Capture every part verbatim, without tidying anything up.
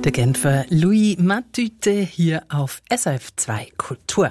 Der Genfer Louis Matute hier auf S R F zwei Kultur.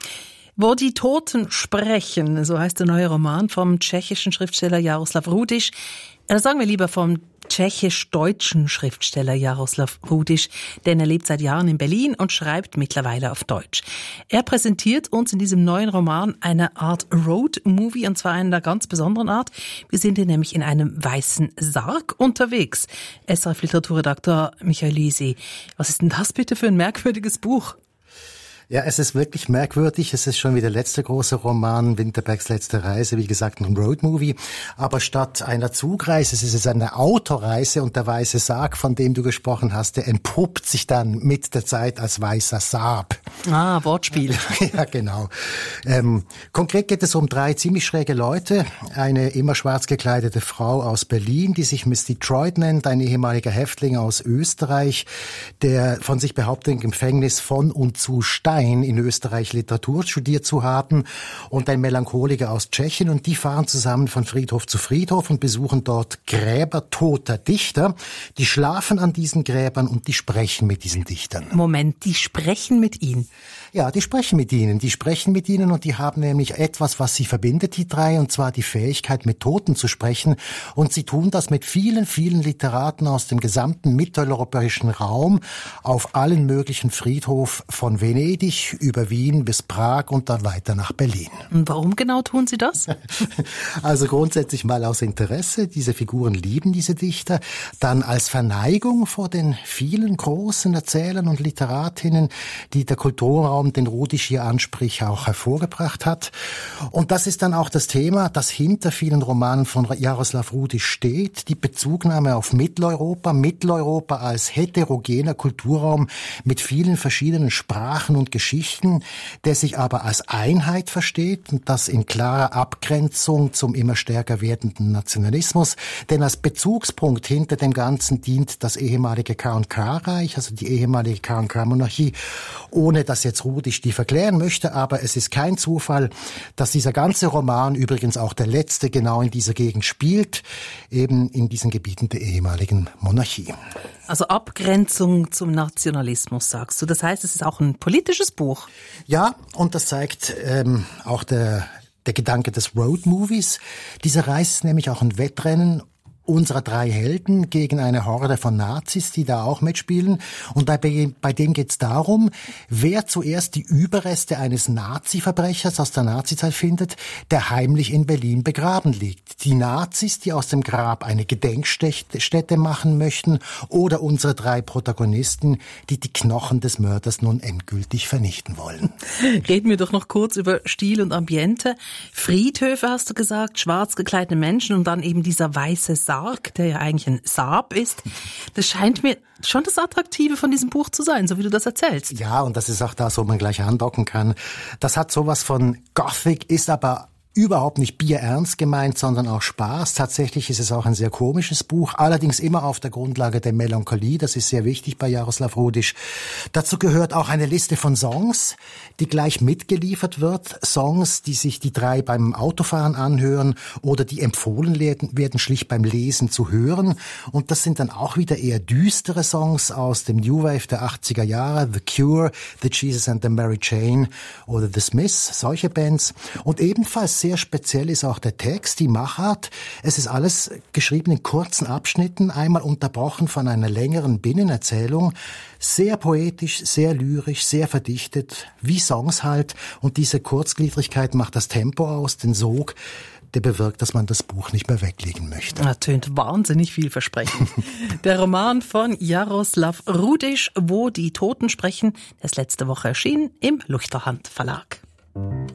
Wo die Toten sprechen, so heißt der neue Roman vom tschechischen Schriftsteller Jaroslav Rudiš. Oder sagen wir lieber vom tschechisch-deutschen Schriftsteller Jaroslav Rudiš, denn er lebt seit Jahren in Berlin und schreibt mittlerweile auf Deutsch. Er präsentiert uns in diesem neuen Roman eine Art Road-Movie, und zwar einer ganz besonderen Art. Wir sind hier nämlich in einem weißen Sarg unterwegs. S R F-Literaturredakteur Michael Lysi, was ist denn das bitte für ein merkwürdiges Buch? Ja, es ist wirklich merkwürdig. Es ist schon wie der letzte große Roman, Winterbergs letzte Reise, wie gesagt, ein Roadmovie. Aber statt einer Zugreise, es ist eine Autoreise, und der weiße Sarg, von dem du gesprochen hast, der entpuppt sich dann mit der Zeit als weißer Saab. Ah, Wortspiel. Ja, genau. Ähm, konkret geht es um drei ziemlich schräge Leute. Eine immer schwarz gekleidete Frau aus Berlin, die sich Miss Detroit nennt, ein ehemaliger Häftling aus Österreich, der von sich behauptet, im Gefängnis von und zu Stein in Österreich Literatur studiert zu haben, und ein Melancholiker aus Tschechien, und die fahren zusammen von Friedhof zu Friedhof und besuchen dort Gräber toter Dichter. Die schlafen an diesen Gräbern und die sprechen mit diesen Dichtern. Moment, die sprechen mit ihnen? Ja, die sprechen mit ihnen. Die sprechen mit ihnen und die haben nämlich etwas, was sie verbindet, die drei, und zwar die Fähigkeit, mit Toten zu sprechen. Und sie tun das mit vielen, vielen Literaten aus dem gesamten mitteleuropäischen Raum auf allen möglichen Friedhof von Venedig über Wien bis Prag und dann weiter nach Berlin. Und warum genau tun sie das? Also grundsätzlich mal aus Interesse. Diese Figuren lieben diese Dichter. Dann als Verneigung vor den vielen großen Erzählern und Literatinnen, die der Kulturraum, den Rudiš hier anspricht, auch hervorgebracht hat. Und das ist dann auch das Thema, das hinter vielen Romanen von Jaroslav Rudiš steht. Die Bezugnahme auf Mitteleuropa. Mitteleuropa als heterogener Kulturraum mit vielen verschiedenen Sprachen und Geschichten, der sich aber als Einheit versteht, und das in klarer Abgrenzung zum immer stärker werdenden Nationalismus. Denn als Bezugspunkt hinter dem Ganzen dient das ehemalige K und K-Reich, also die ehemalige K und K-Monarchie, ohne dass jetzt Rudiš die verklären möchte. Aber es ist kein Zufall, dass dieser ganze Roman, übrigens auch der letzte, genau in dieser Gegend spielt, eben in diesen Gebieten der ehemaligen Monarchie. Also Abgrenzung zum Nationalismus, sagst du. Das heißt, es ist auch ein politisches Buch. Ja, und das zeigt ähm, auch der, der Gedanke des Road-Movies. Diese Reise ist nämlich auch ein Wettrennen unserer drei Helden gegen eine Horde von Nazis, die da auch mitspielen. Und bei, bei dem geht es darum, wer zuerst die Überreste eines Nazi-Verbrechers aus der Nazizeit findet, der heimlich in Berlin begraben liegt. Die Nazis, die aus dem Grab eine Gedenkstätte machen möchten, oder unsere drei Protagonisten, die die Knochen des Mörders nun endgültig vernichten wollen. Reden wir doch noch kurz über Stil und Ambiente. Friedhöfe, hast du gesagt, schwarz gekleidete Menschen und dann eben dieser weiße Sarg, der ja eigentlich ein Saab ist. Das scheint mir schon das Attraktive von diesem Buch zu sein, so wie du das erzählst. Ja, und das ist auch das, wo man gleich andocken kann. Das hat sowas von Gothic, ist aber überhaupt nicht bierernst gemeint, sondern auch Spaß. Tatsächlich ist es auch ein sehr komisches Buch, allerdings immer auf der Grundlage der Melancholie. Das ist sehr wichtig bei Jaroslav Rudiš. Dazu gehört auch eine Liste von Songs, die gleich mitgeliefert wird. Songs, die sich die drei beim Autofahren anhören oder die empfohlen werden, schlicht beim Lesen zu hören. Und das sind dann auch wieder eher düstere Songs aus dem New Wave der achtziger Jahre. The Cure, The Jesus and the Mary Chain oder The Smiths, solche Bands. Und ebenfalls sehr speziell ist auch der Text, die Machart. Es ist alles geschrieben in kurzen Abschnitten, einmal unterbrochen von einer längeren Binnenerzählung. Sehr poetisch, sehr lyrisch, sehr verdichtet, wie Songs halt. Und diese Kurzgliedrigkeit macht das Tempo aus, den Sog, der bewirkt, dass man das Buch nicht mehr weglegen möchte. Das tönt wahnsinnig vielversprechend. Der Roman von Jaroslav Rudiš, Wo die Toten sprechen, der ist letzte Woche erschienen im Luchterhand Verlag.